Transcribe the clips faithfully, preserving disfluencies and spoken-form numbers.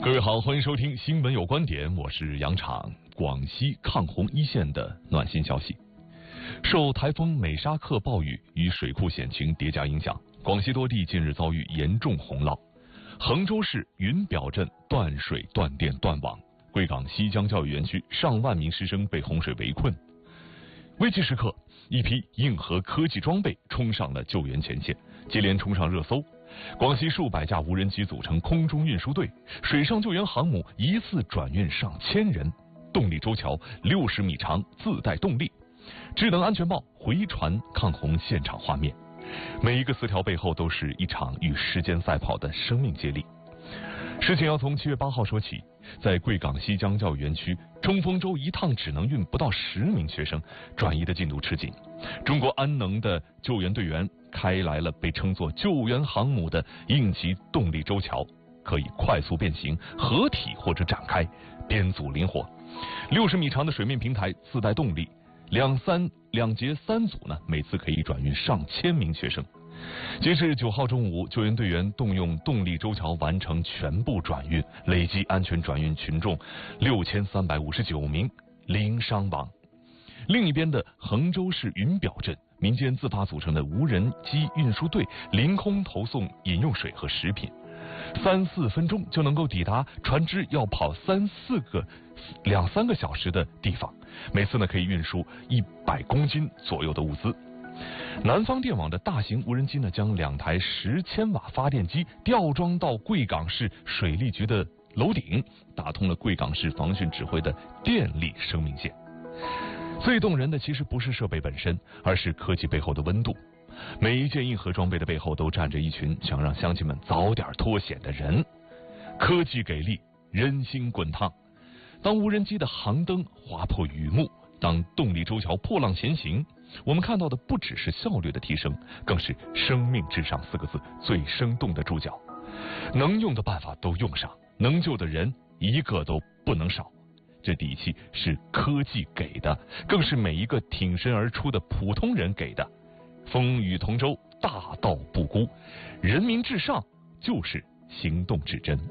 各位好，欢迎收听新闻有观点，我是杨昶。广西抗洪一线的暖心消息，受台风美沙克暴雨与水库险情叠加影响，广西多地近日遭遇严重洪涝。衡州市云表镇断水、断电、断网，贵港西江教育园区上万名师生被洪水围困。危急时刻，一批硬核科技装备冲上了救援前线，接连冲上热搜。广西数百架无人机组成空中运输队，水上救援航母一次转运上千人，动力舟桥六十米长，自带动力。智能安全帽回传抗洪现场画面，每一个词条背后都是一场与时间赛跑的生命接力。事情要从七月八号说起，在贵港西江教育园区，冲锋舟一趟只能运不到十名学生，转移的进度吃紧。中国安能的救援队员开来了被称作救援航母的应急动力舟桥，可以快速变形、合体或者展开，编组灵活。六十米长的水面平台自带动力，两三两节三组呢，每次可以转运上千名学生。截至九号中午，救援队员动用动力舟桥完成全部转运，累计安全转运群众六千三百五十九名，零伤亡。另一边的衡州市云表镇，民间自发组成的无人机运输队凌空投送饮用水和食品，三四分钟就能够抵达船只要跑三四个两三个小时的地方，每次呢可以运输一百公斤左右的物资。南方电网的大型无人机呢，将两台十千瓦发电机吊装到贵港市水利局的楼顶，打通了贵港市防汛指挥的电力生命线。最动人的其实不是设备本身，而是科技背后的温度。每一件硬核装备的背后都站着一群想让乡亲们早点脱险的人。科技给力，人心滚烫。当无人机的航灯划破雨幕，当动力舟桥破浪前行，我们看到的不只是效率的提升，更是生命至上四个字最生动的注脚。能用的办法都用上，能救的人一个都不能少。这底气是科技给的，更是每一个挺身而出的普通人给的。风雨同舟，大道不孤，人民至上就是行动至真。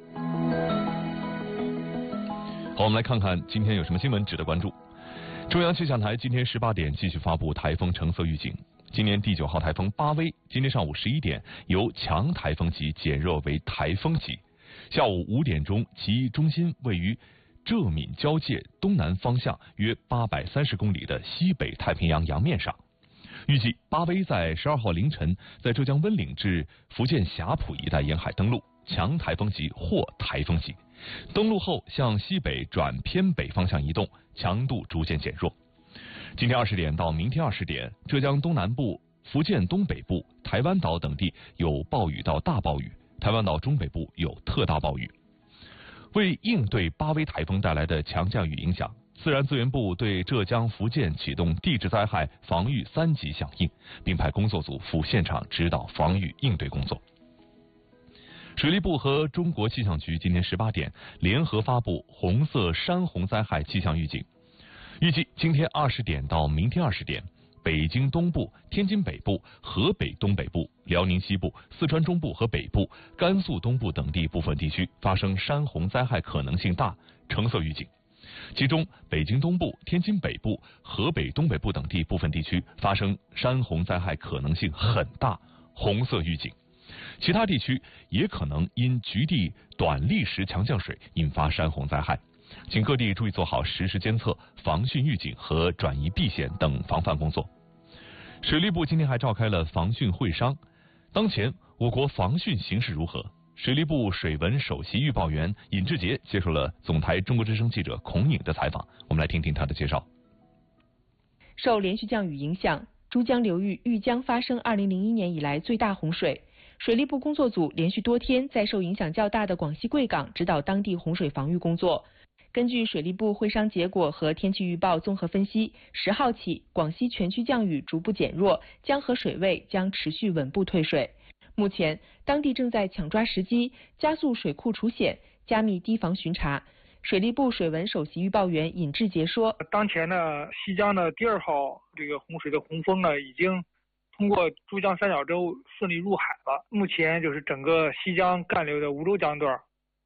好，我们来看看今天有什么新闻值得关注。中央气象台今天十八点继续发布台风橙色预警。今年第九号台风巴威，今天上午十一点由强台风级减弱为台风级。下午五点钟，其中心位于浙闽交界东南方向约八百三十公里的西北太平洋洋面上。预计巴威在十二号凌晨在浙江温岭至福建霞浦一带沿海登陆，强台风级或台风级。登陆后向西北转偏北方向移动，强度逐渐减弱。今天二十点到明天二十点，浙江东南部、福建东北部、台湾岛等地有暴雨到大暴雨，台湾岛中北部有特大暴雨。为应对巴威台风带来的强降雨影响，自然资源部对浙江、福建启动地质灾害防御三级响应，并派工作组赴现场指导防御应对工作。水利部和中国气象局今天十八点联合发布红色山洪灾害气象预警，预计今天二十点到明天二十点，北京东部、天津北部、河北东北部、辽宁西部、四川中部和北部、甘肃东部等地部分地区发生山洪灾害可能性大，橙色预警。其中，北京东部、天津北部、河北东北部等地部分地区发生山洪灾害可能性很大，红色预警。其他地区也可能因局地短砾石强降水引发山洪灾害，请各地注意做好实时监测、防汛预警和转移避险等防范工作。水利部今天还召开了防汛会商。当前我国防汛形势如何？水利部水文首席预报员尹志杰接受了总台中国之声记者孔颖的采访，我们来听听他的介绍。 受连续降雨影响，珠江流域豫江发生二零零一年以来最大洪水。水利部工作组连续多天在受影响较大的广西贵港指导当地洪水防御工作。根据水利部会商结果和天气预报综合分析，十号起广西全区降雨逐步减弱，江河水位将持续稳步退水。目前当地正在抢抓时机，加速水库除险，加密堤防巡查。水利部水文首席预报员尹志杰说， 当前呢，西江的第二号这个洪水的洪峰呢，已经通过珠江三角洲顺利入海了。目前就是整个西江干流的梧州江段，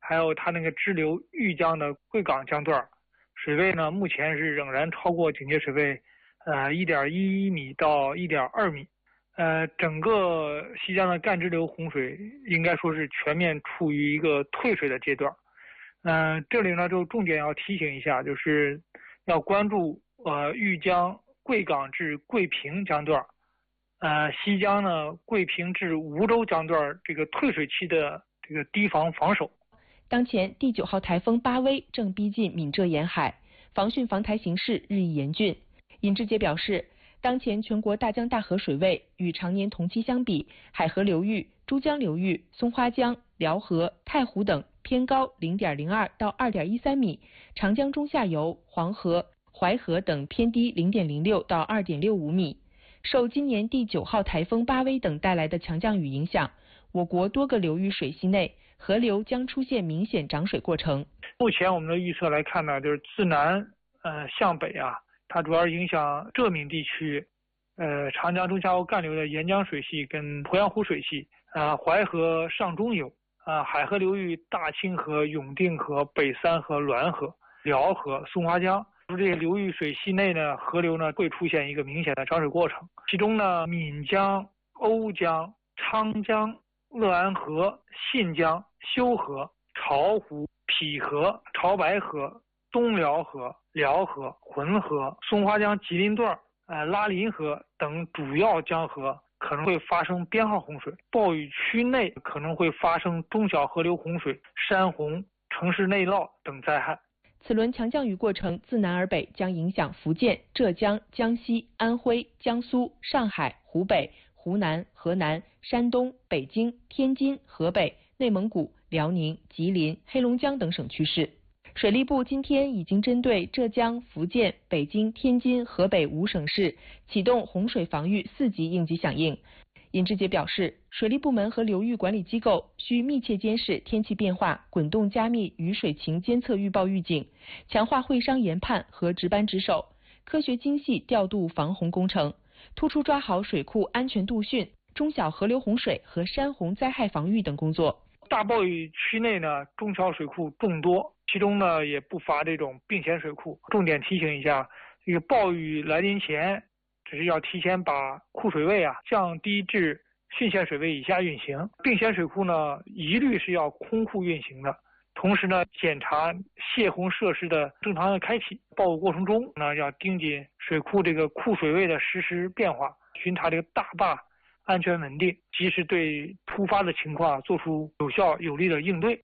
还有它那个支流豫江的贵港江段，水位呢目前是仍然超过警戒水位，呃一点一米到一点二米。呃，整个西江的干支流洪水应该说是全面处于一个退水的阶段。嗯、呃，这里呢就重点要提醒一下，就是要关注呃豫江贵港至贵平江段，呃西江呢贵平至梧州江段这个退水期的这个堤防防守。 当前第九号台风巴威正逼近闽浙沿海，防汛防台形势日益严峻。尹志杰表示，当前全国大江大河水位与常年同期相比，海河流域、珠江流域、松花江、辽河、太湖等偏高 零点零二 到 二点一三 米，长江中下游、黄河、淮河等偏低 零点零六 到 二点六五 米。受今年第九号台风巴威等带来的强降雨影响，我国多个流域水系内河流将出现明显涨水过程。 目前我们的预测来看呢，就是自南呃向北啊，它主要影响浙闽地区，呃长江中下游干流的沿江水系跟鄱阳湖水系，啊、呃、淮河上中游，啊、呃、海河流域大清河、永定河、北三河、滦河、辽河、松花江。这些流域水系内呢，河流呢会出现一个明显的涨水过程，其中呢岷江、瓯江、昌江、乐安河、信江、修河、巢湖、陂河、潮白河、东辽河、辽河、浑河、松花江吉林段、呃拉林河等主要江河可能会发生编号洪水，暴雨区内可能会发生中小河流洪水、山洪、城市内涝等灾害。 此轮强降雨过程自南而北将影响福建、浙江、江西、安徽、江苏、上海、湖北、湖南、河南、山东、北京、天津、河北、内蒙古、辽宁、吉林、黑龙江等省区市。水利部今天已经针对浙江、福建、北京、天津、河北五省市启动洪水防御四级应急响应。尹志杰表示，水利部门和流域管理机构需密切监视天气变化，滚动加密雨水情监测预报预警，强化会商研判和值班值守，科学精细调度防洪工程，突出抓好水库安全度汛、中小河流洪水和山洪灾害防御等工作。 大暴雨区内呢，中小水库众多，其中呢也不乏这种并线水库。重点提醒一下，这个暴雨来临前，只是要提前把库水位啊降低至汛线水位以下运行。并线水库呢，一律是要空库运行的。同时呢，检查泄洪设施的正常的开启。暴雨过程中呢，要盯紧水库这个库水位的实时变化，巡查这个大坝安全稳定，及时对突发的情况做出有效有力的应对。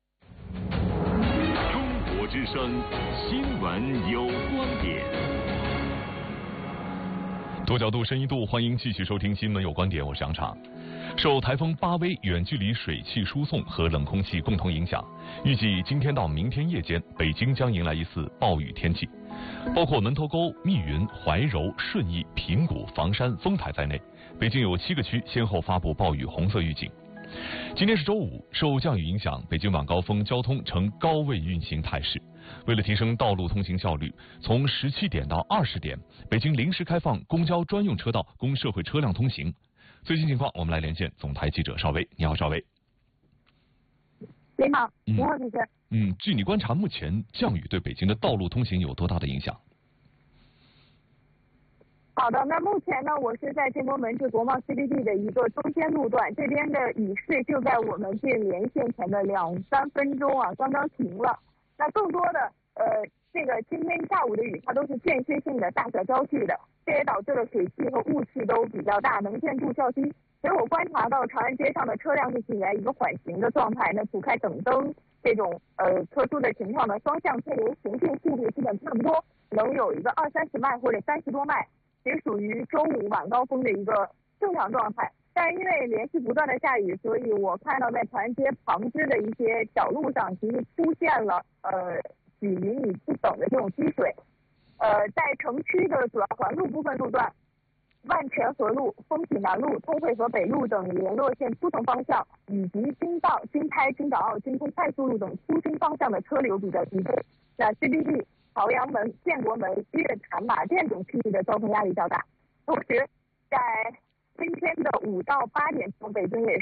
中国之声，新闻有观点。 多角度、深一度，欢迎继续收听《新闻有观点》，我是杨畅。受台风巴威远距离水汽输送和冷空气共同影响，预计今天到明天夜间，北京将迎来一次暴雨天气，包括门头沟、密云、怀柔、顺义、平谷、房山、丰台在内，北京有七个区先后发布暴雨红色预警。今天是周五，受降雨影响，北京晚高峰交通呈高位运行态势。为了提升道路通行效率，从十七点到二十点，北京临时开放公交专用车道供社会车辆通行。最新情况，我们来连线总台记者邵薇。你好，邵薇。 你好， 你好，主持人。 嗯，据你观察，目前降雨对北京的道路通行有多大的影响？ 好的，那目前呢，我是在建国门至国贸 C B D 的一个中间路段，这边的雨势就在我们这连线前的两三分钟啊，刚刚停了。那更多的呃，这个今天下午的雨，它都是间歇性的大小交替的，这也导致了水汽和雾气都比较大，能见度较低。所以我观察到长安街上的车辆是处在一个缓行的状态，那除开等灯这种呃特殊的情况呢，双向车流行进速度基本差不多，能有一个二三十迈或者三十多迈，也属于周五晚高峰的一个正常状态。但因为连续不断的下雨，所以我看到在长安街旁支的一些小路上，其实出现了呃几厘米不等的这种积水。呃，在城区的主要环路部分路段，万泉河路、丰体南路、通惠河北路等联络线出城方向，以及京道、京开、京港澳、京通快速路等出京方向的车流比较集中。那 C B D、朝阳门、建国门、月坛、马甸等区域的交通压力较大。同时，在今天的五到八点钟，北京也